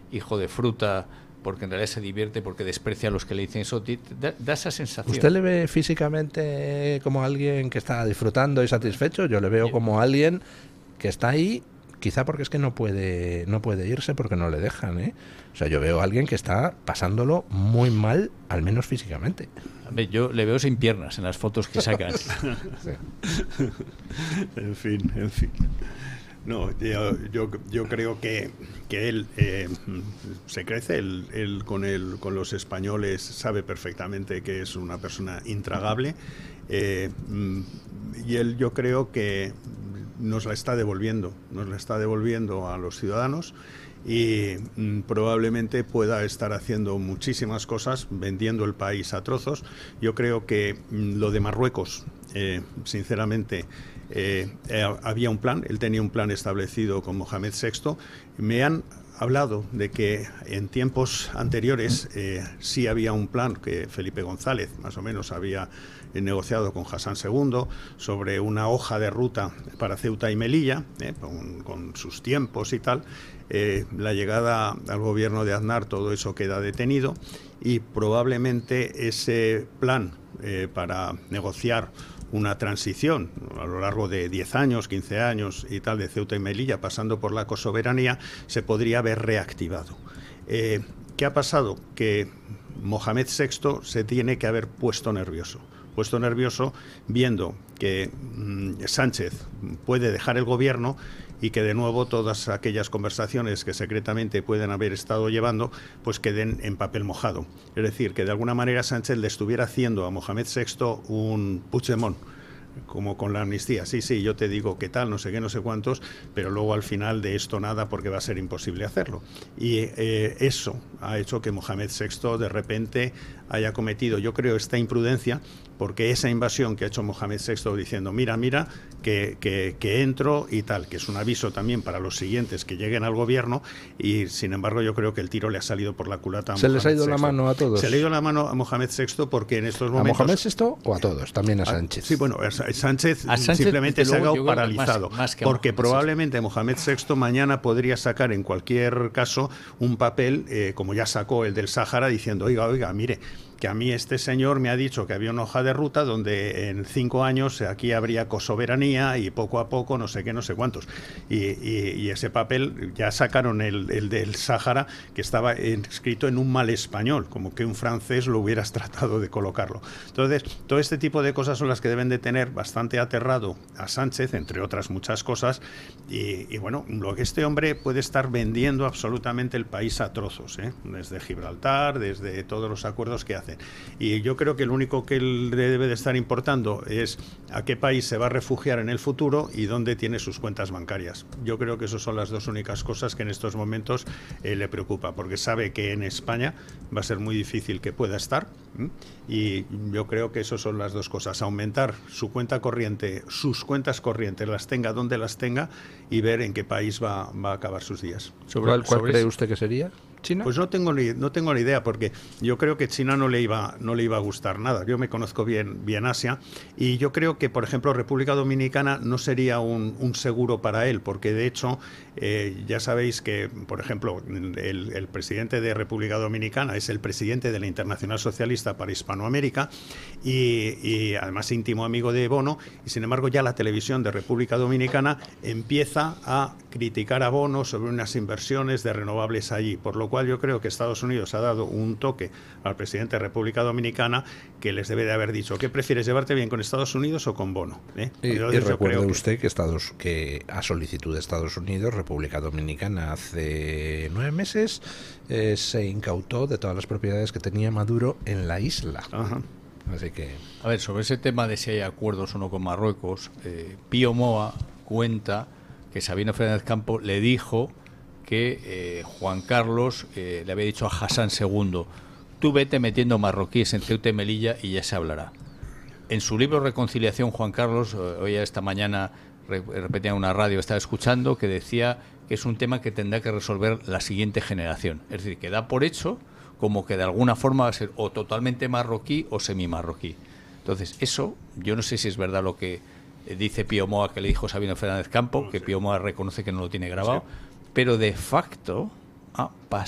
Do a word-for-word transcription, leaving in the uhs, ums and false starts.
hijo de fruta, porque en realidad se divierte, porque desprecia a los que le dicen eso, da, da esa sensación. ¿Usted le ve físicamente como alguien que está disfrutando y satisfecho? Yo le veo Yo, como alguien que está ahí, quizá porque es que no puede no puede irse porque no le dejan, ¿eh? O sea, yo veo a alguien que está pasándolo muy mal, al menos físicamente. A ver, yo le veo sin piernas en las fotos que sacan. Sí. En fin, en fin. No, yo, yo, yo creo que, que él eh, se crece, él, él con, el, con los españoles sabe perfectamente que es una persona intragable, eh, y él yo creo que nos la está devolviendo, nos la está devolviendo a los ciudadanos, y mm, probablemente pueda estar haciendo muchísimas cosas, vendiendo el país a trozos. Yo creo que mm, lo de Marruecos, eh, sinceramente, eh, eh, había un plan, él tenía un plan establecido con Mohamed sexto. Me han hablado de que en tiempos anteriores eh, sí había un plan que Felipe González más o menos había eh, negociado con Hassan segundo sobre una hoja de ruta para Ceuta y Melilla, eh, con, con sus tiempos y tal. Eh, la llegada al gobierno de Aznar, todo eso queda detenido, y probablemente ese plan eh, para negociar una transición a lo largo de diez años, quince años y tal, de Ceuta y Melilla, pasando por la cosoberanía, se podría haber reactivado. Eh, ¿Qué ha pasado? Que Mohamed sexto se tiene que haber puesto nervioso. Puesto nervioso viendo que mmm, Sánchez puede dejar el gobierno y que de nuevo todas aquellas conversaciones que secretamente pueden haber estado llevando pues queden en papel mojado. Es decir, que de alguna manera Sánchez le estuviera haciendo a Mohamed sexto un Puigdemont, como con la amnistía. Sí, sí, yo te digo qué tal, no sé qué, no sé cuántos, pero luego al final de esto nada, porque va a ser imposible hacerlo. Y eh, eso ha hecho que Mohamed sexto de repente haya cometido, yo creo, esta imprudencia, porque esa invasión que ha hecho Mohamed sexto diciendo mira, mira, que, que, que entro y tal, que es un aviso también para los siguientes que lleguen al gobierno, y sin embargo yo creo que el tiro le ha salido por la culata a ¿Se Mohamed les ha ido sexto. la mano a todos? Se le ha ido la mano a Mohamed sexto porque en estos momentos... ¿A Mohamed sexto o a todos? También a Sánchez. Sí, bueno, Sánchez, a Sánchez simplemente se ha quedado paralizado, más, más que porque Mohamed probablemente Mohamed sexto mañana podría sacar en cualquier caso un papel, eh, como ya sacó el del Sáhara, diciendo, oiga, oiga, mire, que a mí este señor me ha dicho que había una hoja de ruta donde en cinco años aquí habría cosoberanía y poco a poco no sé qué, no sé cuántos. Y, y, y ese papel ya sacaron el, el del Sáhara, que estaba escrito en un mal español, como que un francés lo hubieras tratado de colocarlo. Entonces, todo este tipo de cosas son las que deben de tener bastante aterrado a Sánchez, entre otras muchas cosas. Y, y bueno, lo que este hombre puede estar vendiendo absolutamente el país a trozos, ¿eh? Desde Gibraltar, desde todos los acuerdos que hace. Y yo creo que lo único que le debe de estar importando es a qué país se va a refugiar en el futuro y dónde tiene sus cuentas bancarias. Yo creo que esas son las dos únicas cosas que en estos momentos eh, le preocupa, porque sabe que en España va a ser muy difícil que pueda estar, ¿eh? Y yo creo que esas son las dos cosas: aumentar su cuenta corriente, sus cuentas corrientes, las tenga donde las tenga, y ver en qué país va, va a acabar sus días. ¿Sobre ¿Cuál, cuál sobre cree usted que sería? ¿China? Pues no tengo ni no tengo ni idea, porque yo creo que China no le iba no le iba a gustar nada. Yo me conozco bien bien Asia, y yo creo que, por ejemplo, República Dominicana no sería un, un seguro para él, porque de hecho eh, ya sabéis que, por ejemplo, el, el presidente de República Dominicana es el presidente de la Internacional Socialista para Hispanoamérica, y, y además íntimo amigo de Bono, y sin embargo ya la televisión de República Dominicana empieza a criticar a Bono sobre unas inversiones de renovables allí, por lo cual yo creo que Estados Unidos ha dado un toque al presidente de República Dominicana que les debe de haber dicho: ¿qué prefieres, llevarte bien con Estados Unidos o con Bono? ¿Eh? Y, y recuerde usted que... que Estados que a solicitud de Estados Unidos, República Dominicana hace nueve meses eh, se incautó de todas las propiedades que tenía Maduro en la isla. Ajá. Así que... A ver, sobre ese tema de si hay acuerdos o no con Marruecos, eh, Pío Moa cuenta que Sabino Fernández Campo le dijo que eh, Juan Carlos eh, le había dicho a Hassan segundo: tú vete metiendo marroquíes en Ceuta y Melilla y ya se hablará. En su libro Reconciliación, Juan Carlos, hoy esta mañana repetía en una radio, estaba escuchando, que decía que es un tema que tendrá que resolver la siguiente generación. Es decir, que da por hecho como que de alguna forma va a ser o totalmente marroquí o semi-marroquí. Entonces, eso, yo no sé si es verdad lo que dice Pío Moa, que le dijo Sabino Fernández Campo, que Pío Moa reconoce que no lo tiene grabado, pero de facto ha pasado